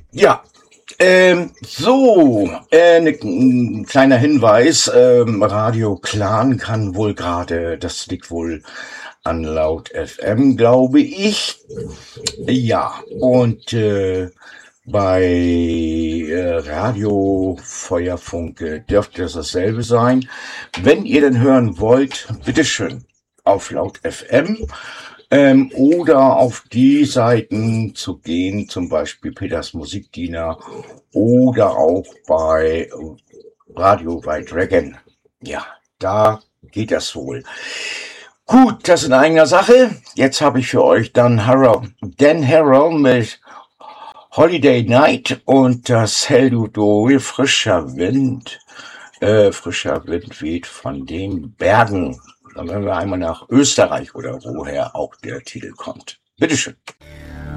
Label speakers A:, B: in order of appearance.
A: Ja, ein kleiner Hinweis. Radio Clan kann wohl gerade, das liegt wohl an Laut FM, glaube ich. Ja, und bei Radio Feuerfunke dürfte das dasselbe sein. Wenn ihr den hören wollt, bitteschön auf Laut FM oder auf die Seiten zu gehen, zum Beispiel Peters Musikdiener oder auch bei Radio bei Dragon. Ja, da geht das wohl. Gut, das in eigener Sache. Jetzt habe ich für euch dann Dan Harrell mit Holiday Night und das Helldudol Frischer Wind weht von den Bergen. Dann werden wir einmal nach Österreich oder woher auch der Titel kommt. Bitteschön.